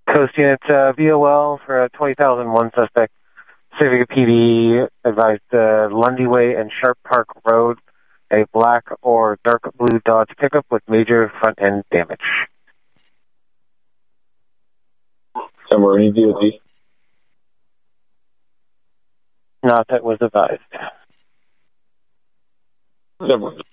Coast Unit, VOL for a 20,001 suspect. Pacific PD advised Lundy Way and Sharp Park Road, a black or dark blue Dodge pickup with major front end damage. Somewhere any DOT? Not that was advised. Somewhere.